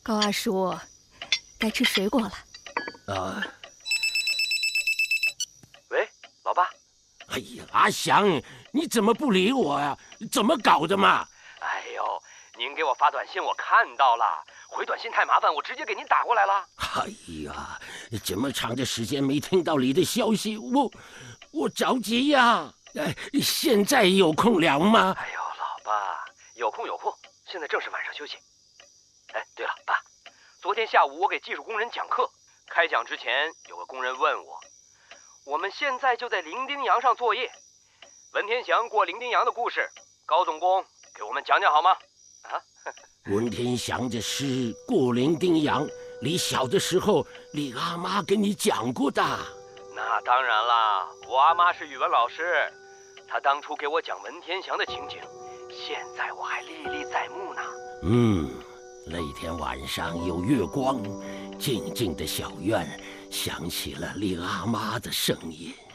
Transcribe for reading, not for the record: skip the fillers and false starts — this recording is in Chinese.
高二叔，该吃水果了。 喂，老爸。 哎呀，阿祥，你怎么不理我呀？怎么搞的嘛？ 哎呦，您给我发短信，我看到了，回短信太麻烦，我直接给您打过来了。 哎呀，这么长的时间没听到你的消息，我着急呀！现在有空聊吗？ 哎呦，老爸，有空，现在正是晚上休息。哎，对了，爸，昨天下午我给技术工人讲课，开讲之前有个工人问我们现在就在伶仃洋上作业，文天祥过伶仃洋的故事，高总工给我们讲讲好吗？啊？ 文天祥的诗《过伶仃洋》，你小的时候，你阿妈跟你讲过的。 那当然啦，我阿妈是语文老师，她当初给我讲文天祥的情景，现在我还历历在目呢。 那天晚上有月光，静静的小院响起了你阿妈的声音。